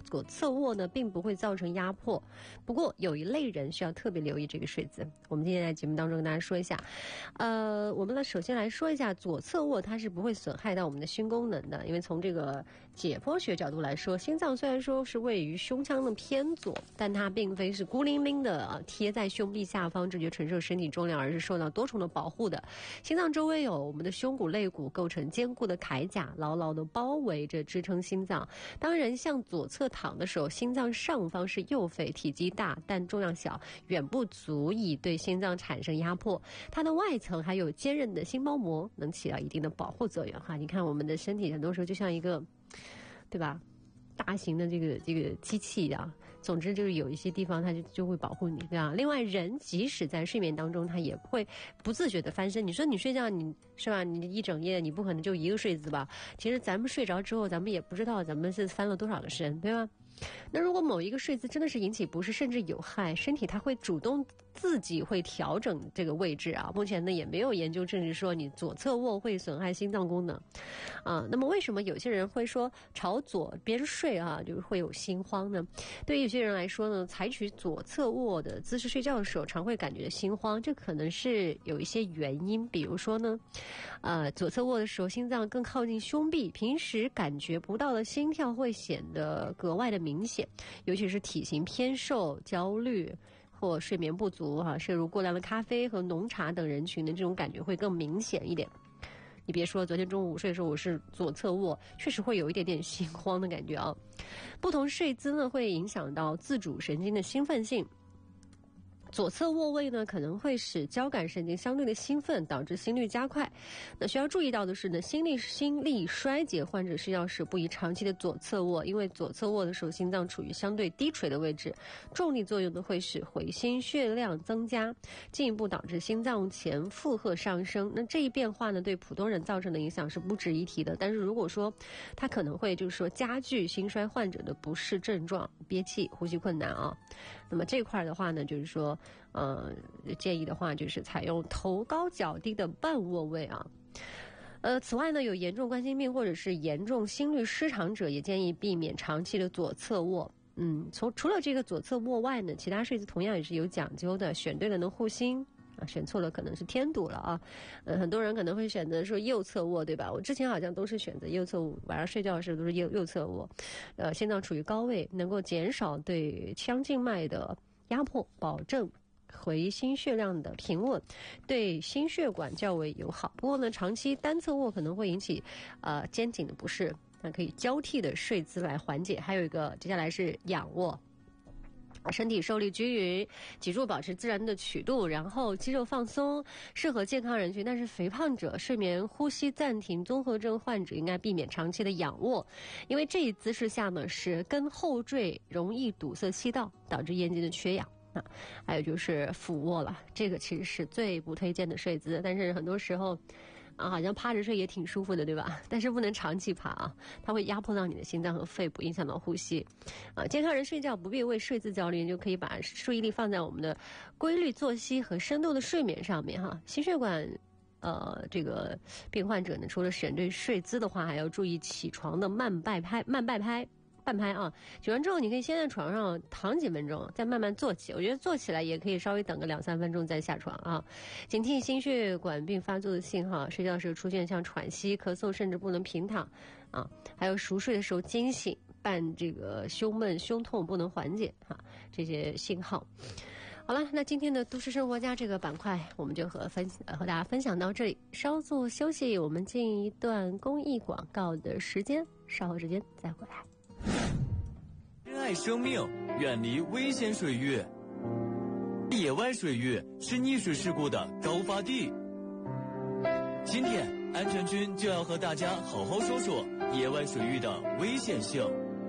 左侧卧呢并不会造成压迫，不过有一类人需要特别留意这个睡姿。我们今天在节目当中跟大家说一下，我们首先来说一下左侧卧，它是不会损害到我们的心功能的，因为从这个解剖学角度来说，心脏虽然说是位于胸腔的偏左，但它并非是孤零零的贴在胸壁下方直接承受身体重量，而是受到多重的保护的。心脏周围有我们的胸骨肋骨构成坚固的铠甲，牢牢的包围着支撑心脏。当人向左侧躺的时候，心脏上方是右肺，体积大但重量小，远不足以对心脏产生压迫。它的外层还有坚韧的心包膜，能起到一定的保护作用哈。你看我们的身体很多时候就像一个，对吧？大型的这个机器啊，总之就是有一些地方它就会保护你，对吧？另外，人即使在睡眠当中，他也会不自觉的翻身。你说你睡觉，你是吧？你一整夜你不可能就一个睡姿吧？其实咱们睡着之后，咱们也不知道咱们是翻了多少个身，对吧？那如果某一个睡姿真的是引起不适甚至有害，身体它会主动自己会调整这个位置啊。目前呢也没有研究证实说你左侧卧会损害心脏功能啊。那么为什么有些人会说朝左边睡啊就是会有心慌呢？对于有些人来说呢，采取左侧卧的姿势睡觉的时候常会感觉心慌，这可能是有一些原因。比如说呢左侧卧的时候心脏更靠近胸壁，平时感觉不到的心跳会显得格外的明显，尤其是体型偏瘦、焦虑或睡眠不足摄入过量的咖啡和浓茶等人群的这种感觉会更明显一点。你别说昨天中午午睡的时候我是左侧卧，确实会有一点点心慌的感觉啊。不同睡姿呢会影响到自主神经的兴奋性。左侧卧位呢可能会使交感神经相对的兴奋，导致心率加快。那需要注意到的是呢，心力衰竭患者睡觉时不宜长期的左侧卧，因为左侧卧的时候心脏处于相对低垂的位置，重力作用呢会使回心血量增加，进一步导致心脏前负荷上升。那这一变化呢对普通人造成的影响是不值一提的，但是如果说它可能会就是说加剧心衰患者的不适症状，憋气、呼吸困难啊。那么这块的话呢，就是说建议的话就是采用头高脚低的半卧位啊。此外呢，有严重冠心病或者是严重心律失常者也建议避免长期的左侧卧。除了这个左侧卧外呢，其他睡姿同样也是有讲究的，选对了能护心啊，选错了可能是添堵了啊。很多人可能会选择说右侧卧，对吧？我之前好像都是选择右侧卧，晚上睡觉的时候都是右侧卧。心脏处于高位，能够减少对腔静脉的压迫，保证回心血量的平稳，对心血管较为友好。不过呢，长期单侧卧可能会引起肩颈的不适，那可以交替的睡姿来缓解。还有一个，接下来是仰卧。身体受力均匀，脊柱保持自然的曲度，然后肌肉放松，适合健康人群。但是肥胖者、睡眠呼吸暂停综合症患者应该避免长期的仰卧，因为这一姿势下呢是跟后坠，容易堵塞气道，导致咽肌的缺氧。还有就是俯卧了，这个其实是最不推荐的睡姿，但是很多时候好像趴着睡也挺舒服的，对吧？但是不能长期趴啊，它会压迫到你的心脏和肺部，影响到呼吸健康人睡觉不必为睡姿焦虑，就可以把注意力放在我们的规律作息和深度的睡眠上面哈。心血管这个病患者呢，除了选对睡姿的话，还要注意起床的慢半拍啊，起完之后你可以先在床上躺几分钟，再慢慢坐起。我觉得坐起来也可以稍微等个2-3分钟再下床啊。警惕心血管病发作的信号，睡觉时出现像喘息、咳嗽，甚至不能平躺啊，还有熟睡的时候惊醒、伴这个胸闷、胸痛不能缓解这些信号。好了，那今天的都市生活家这个板块我们就和大家分享到这里，稍作休息，我们进一段公益广告的时间，稍后时间再回来。 珍爱生命，远离危险水域。野外水域是溺水事故的高发地。今天安全军就要和大家好好说说野外水域的危险性。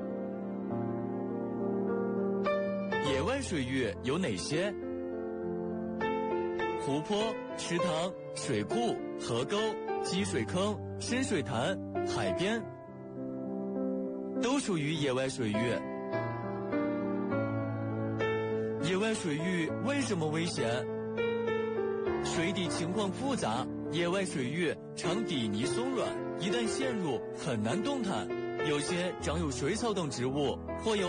野外水域有哪些？湖泊、池塘、水库、河沟、积水坑、深水潭、海边都属于野外水域。野外水域为什么危险？水底情况复杂，野外水域常底泥松软，一旦陷入很难动弹，有些长有水草等植物，或有